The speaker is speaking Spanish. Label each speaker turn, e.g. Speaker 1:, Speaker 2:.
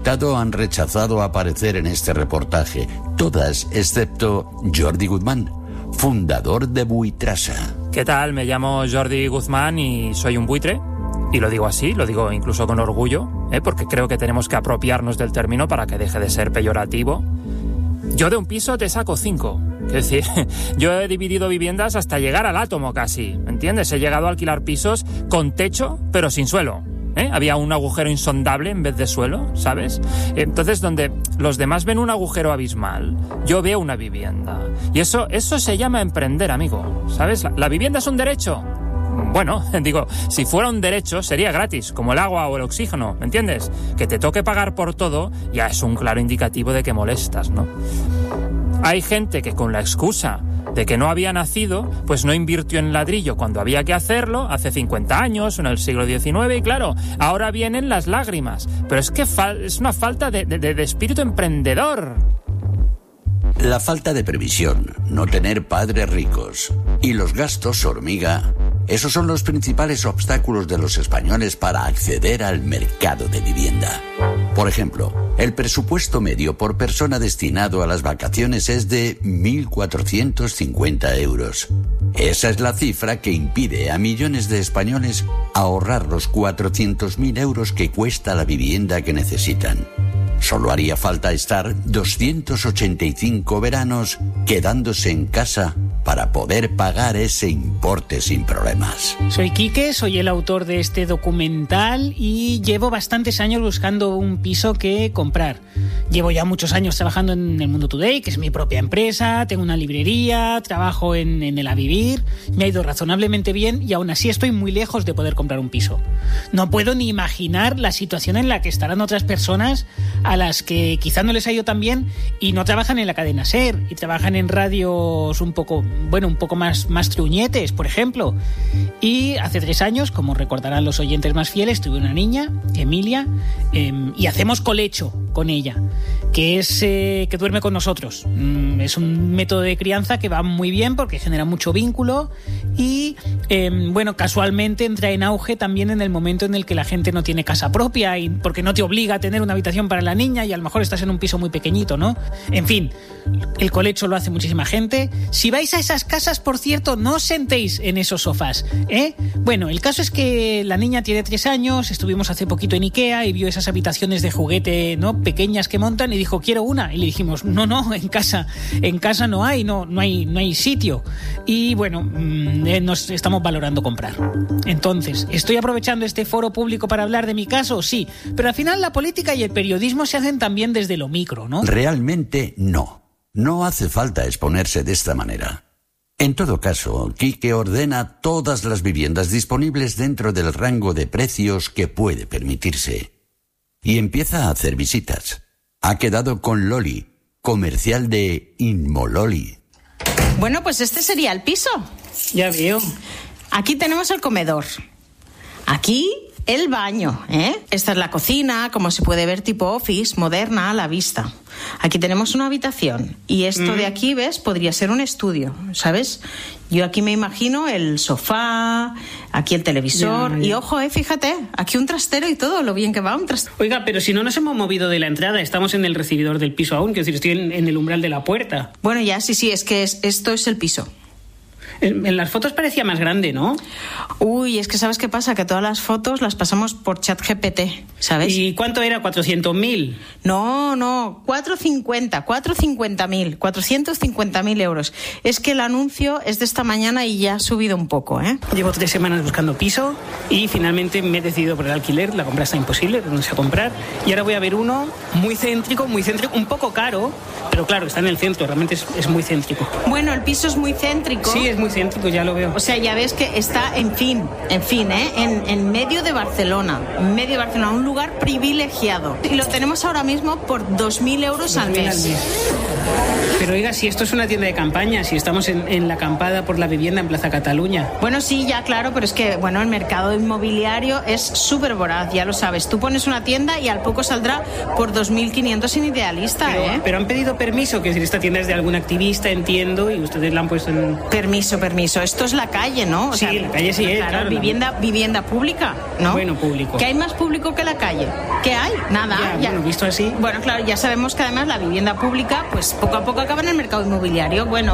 Speaker 1: han rechazado aparecer en este reportaje, todas excepto Jordi Guzmán, fundador de Buitrasa.
Speaker 2: ¿Qué tal? Me llamo Jordi Guzmán y soy un buitre. Y lo digo así, lo digo incluso con orgullo, porque creo que tenemos que apropiarnos del término para que deje de ser peyorativo. Yo de un piso te saco 5. Es decir, yo he dividido viviendas hasta llegar al átomo casi, ¿me entiendes? He llegado a alquilar pisos con techo, pero sin suelo. Había un agujero insondable en vez de suelo, ¿sabes? Entonces, donde los demás ven un agujero abismal, yo veo una vivienda. Y eso se llama emprender, amigo, ¿sabes? ¿La vivienda es un derecho? Bueno, digo, si fuera un derecho sería gratis, como el agua o el oxígeno, ¿me entiendes? Que te toque pagar por todo ya es un claro indicativo de que molestas, ¿no? Hay gente que con la excusa de que no había nacido, pues no invirtió en ladrillo cuando había que hacerlo, hace 50 años, en el siglo XIX, y claro, ahora vienen las lágrimas. Pero es que es una falta de espíritu emprendedor.
Speaker 1: La falta de previsión, no tener padres ricos y los gastos hormiga, esos son los principales obstáculos de los españoles para acceder al mercado de vivienda. Por ejemplo, el presupuesto medio por persona destinado a las vacaciones es de 1.450 euros. Esa es la cifra que impide a millones de españoles ahorrar los 400.000 euros que cuesta la vivienda que necesitan. Solo haría falta estar 285 veranos quedándose en casa para poder pagar ese importe sin problemas.
Speaker 3: Soy Quique, soy el autor de este documental y llevo bastantes años buscando un piso que comprar. Llevo ya muchos años trabajando en El Mundo Today, que es mi propia empresa, tengo una librería, trabajo en el Avivir, me ha ido razonablemente bien y aún así estoy muy lejos de poder comprar un piso. No puedo ni imaginar la situación en la que estarán otras personas a las que quizá no les ha ido tan bien y no trabajan en la cadena SER y trabajan en radios un poco más truñetes, por ejemplo. Y hace 3 años, como recordarán los oyentes más fieles, tuve una niña, Emilia, y hacemos colecho con ella, que es que duerme con nosotros. Es un método de crianza que va muy bien porque genera mucho vínculo y, casualmente entra en auge también en el momento en el que la gente no tiene casa propia y porque no te obliga a tener una habitación para la niña y a lo mejor estás en un piso muy pequeñito, ¿no? En fin, el colecho lo hace muchísima gente. Si vais a esas casas, por cierto, no os sentéis en esos sofás, ¿eh? Bueno, el caso es que la niña tiene 3 años, estuvimos hace poquito en Ikea y vio esas habitaciones de juguete, ¿no?, pequeñas que montan y dijo, quiero una. Y le dijimos, no, en casa no hay sitio. Y bueno, nos estamos valorando comprar. Entonces, ¿estoy aprovechando este foro público para hablar de mi caso? Sí, pero al final la política y el periodismo se hacen también desde lo micro, ¿no?
Speaker 1: Realmente no. No hace falta exponerse de esta manera. En todo caso, Quique ordena todas las viviendas disponibles dentro del rango de precios que puede permitirse. Y empieza a hacer visitas. Ha quedado con Loli, comercial de Inmololi.
Speaker 4: Bueno, pues este sería el piso.
Speaker 3: Ya veo.
Speaker 4: Aquí tenemos el comedor. Aquí el baño, ¿eh? Esta es la cocina, como se puede ver, tipo office, moderna, a la vista. Aquí tenemos una habitación y esto de aquí, ¿ves? Podría ser un estudio, ¿sabes? Yo aquí me imagino el sofá, aquí el televisor y ojo, fíjate, aquí un trastero y todo, lo bien que va un trastero.
Speaker 3: Oiga, pero si no nos hemos movido de la entrada, estamos en el recibidor del piso aún, quiero decir, estoy en el umbral de la puerta.
Speaker 4: Bueno, ya, sí, es que esto es el piso.
Speaker 3: En las fotos parecía más grande, ¿no?
Speaker 4: Uy, es que ¿sabes qué pasa? Que todas las fotos las pasamos por ChatGPT, ¿sabes?
Speaker 3: ¿Y cuánto era? ¿400.000?
Speaker 4: No, 450.000 euros. Es que el anuncio es de esta mañana y ya ha subido un poco, ¿eh?
Speaker 3: Llevo 3 semanas buscando piso y finalmente me he decidido por el alquiler. La compra está imposible, no sé comprar. Y ahora voy a ver uno muy céntrico, un poco caro, pero claro, está en el centro, realmente es muy céntrico.
Speaker 4: Bueno, el piso es muy céntrico.
Speaker 3: Sí, es muy céntrico, ya lo veo.
Speaker 4: O sea, ya ves que está, en fin, en medio de Barcelona, un lugar privilegiado. Y lo tenemos ahora mismo por 2.000 euros al mes.
Speaker 3: Pero oiga, si esto es una tienda de campaña, si estamos en la acampada por la vivienda en Plaza Cataluña.
Speaker 4: Bueno, sí, ya claro, pero es que, el mercado inmobiliario es súper voraz, ya lo sabes. Tú pones una tienda y al poco saldrá por 2.500 en Idealista,
Speaker 3: Pero han pedido permiso, que decir, esta tienda es de algún activista, entiendo, y ustedes la han puesto en...
Speaker 4: Permiso, permiso. Esto es la calle, ¿no? O
Speaker 3: Sí,
Speaker 4: sea,
Speaker 3: la calle sí es, claro,
Speaker 4: vivienda pública, ¿no?
Speaker 3: Bueno, público.
Speaker 4: ¿Qué hay más público que la calle? ¿Qué hay? Nada.
Speaker 3: Ya, bueno, visto así.
Speaker 4: Bueno, claro, ya sabemos que además la vivienda pública, pues poco a poco acaba en el mercado inmobiliario. Bueno,